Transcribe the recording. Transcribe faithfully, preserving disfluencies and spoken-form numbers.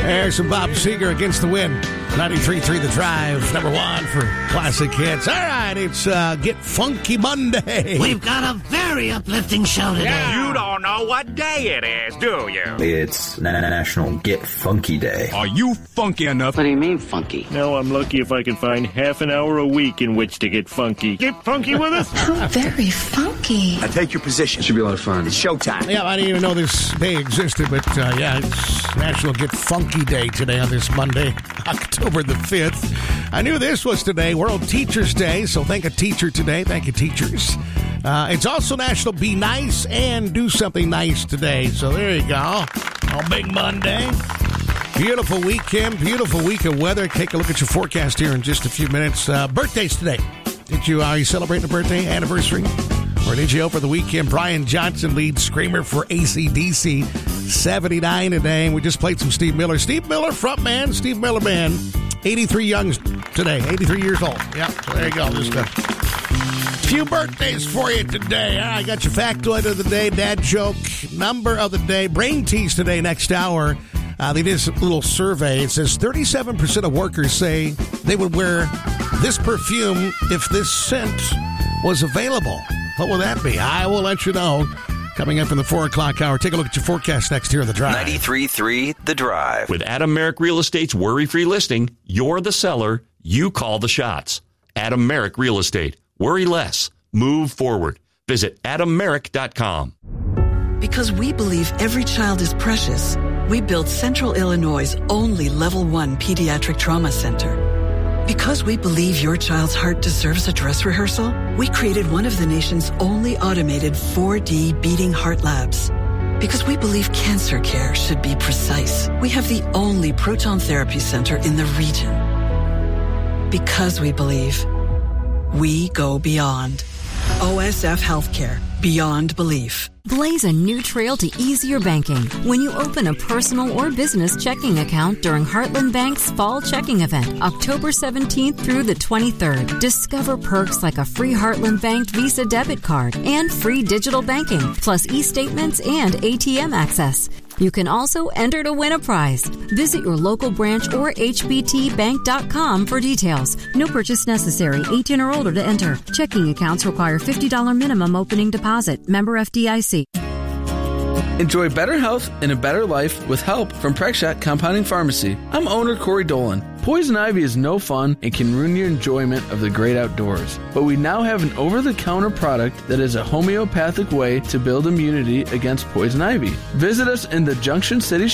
There's some Bob Seger, Against the Wind. ninety-three point three The Drive, number one for classic hits. All right, it's uh, Get Funky Monday. We've got a very uplifting show today. Yeah. You don't know what day it is, do you? It's National Get Funky Day. Are you funky enough? What do you mean funky? Now I'm lucky if I can find half an hour a week in which to get funky. Get funky with us? How very funky. I take your position. It should be a lot of fun. It's showtime. Yeah, I didn't even know this day existed, but uh, yeah, it's National Get Funky Day today on this Monday, October the fifth. I knew this was today, World Teachers Day, so thank a teacher today. Thank you, teachers. Uh, it's also National Be Nice and Do Something Nice today, so there you go. On Big Monday. Beautiful weekend, beautiful week of weather. Take a look at your forecast here in just a few minutes. Uh, birthdays today. Did you, are you celebrating a birthday anniversary? Or did you over the weekend? Brian Johnson, lead screamer for A C D C, seventy-nine today. And we just played some Steve Miller. Steve Miller, frontman, Steve Miller Band, eighty-three young today, eighty-three years old. Yeah, so there you go. Just a few birthdays for you today. All right, I got your factoid of the day, dad joke, number of the day, brain tease today, next hour. Uh, they did a little survey. It says thirty-seven percent of workers say they would wear this perfume if this scent was available. What will that be? I will let you know. Coming up in the four o'clock hour. Take a look at your forecast next here on The Drive. ninety-three point three The Drive. With Adam Merrick Real Estate's worry-free listing, you're the seller. You call the shots. Adam Merrick Real Estate. Worry less. Move forward. Visit adam merrick dot com. Because we believe every child is precious, we built Central Illinois' only Level one Pediatric Trauma Center. Because we believe your child's heart deserves a dress rehearsal, we created one of the nation's only automated four D beating heart labs. Because we believe cancer care should be precise, we have the only proton therapy center in the region. Because we believe, we go beyond. O S F Healthcare. Beyond belief. Blaze a new trail to easier banking when you open a personal or business checking account during Heartland Bank's Fall Checking Event, October seventeenth through the twenty-third. Discover perks like a free Heartland Bank Visa debit card and free digital banking, plus e-statements and A T M access. You can also enter to win a prize. Visit your local branch or h b t bank dot com for details. No purchase necessary. eighteen or older to enter. Checking accounts require fifty dollars minimum opening deposit. Member F D I C. Enjoy better health and a better life with help from Prexshot Compounding Pharmacy. I'm owner Corey Dolan. Poison ivy is no fun and can ruin your enjoyment of the great outdoors. But we now have an over-the-counter product that is a homeopathic way to build immunity against poison ivy. Visit us in the Junction City